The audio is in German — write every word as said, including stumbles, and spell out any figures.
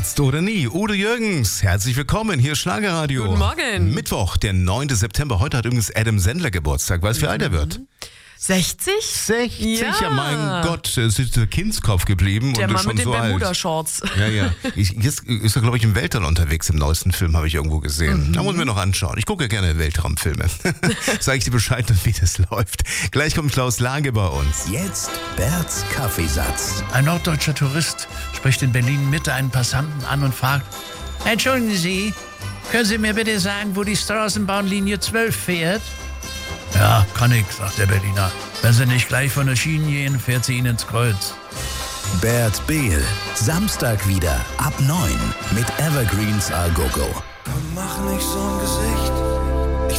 Jetzt oder nie. Udo Jürgens, herzlich willkommen. Hier ist Schlagerradio. Guten Morgen. Mittwoch, der neunten September. Heute hat übrigens Adam Sandler Geburtstag. Weißt du, wie alt er wird? sechzig? sechzig, ja, Ja. mein Gott, es ist der Kindskopf geblieben Der und Mann schon mit den so alt. Bermuda-Shorts. Ja, ja. Ich, jetzt ist er, glaube ich, im Weltall unterwegs. Im neuesten Film habe ich irgendwo gesehen. Mhm. Da muss ich mir noch anschauen. Ich gucke ja gerne Weltraumfilme. Sag ich dir Bescheid, wie das läuft. Gleich kommt Klaus Lage bei uns. Jetzt Berts Kaffeesatz. Ein norddeutscher Tourist spricht in Berlin-Mitte einen Passanten an und fragt: Entschuldigen Sie, können Sie mir bitte sagen, wo die Straßenbahnlinie zwölf fährt? Ja, kann ich, sagt der Berliner. Wenn Sie nicht gleich von der Schiene gehen, fährt sie Ihnen ins Kreuz. Bert Behl. Samstag wieder ab neun mit Evergreens A Go Go. Komm, mach nicht so ein Gesicht.